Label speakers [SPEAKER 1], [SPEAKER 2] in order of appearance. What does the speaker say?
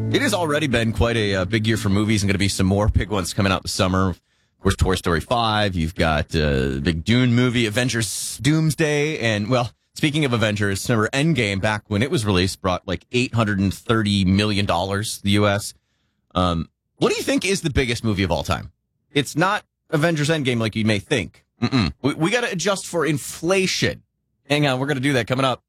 [SPEAKER 1] It has already been quite a big year for movies, and going to be some more big ones coming out this summer. Of course, Toy Story 5. You've got the big Dune movie, Avengers Doomsday. And, well, speaking of Avengers, remember Endgame, back when it was released, brought like $830 million to the U.S. What do you think is the biggest movie of all time? It's not Avengers Endgame like you may think. We got to adjust for inflation. Hang on, we're going to do that coming up.